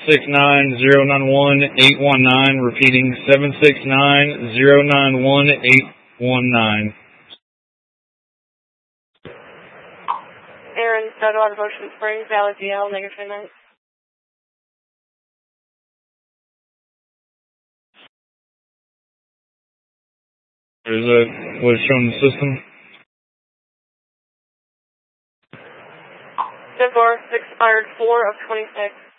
769-091-819, repeating 769-091-819. Aaron, Stillwater, Ocean Springs, Valley DL, negative 29. Is that what's showing the system? 10-4, expired 4 of 26.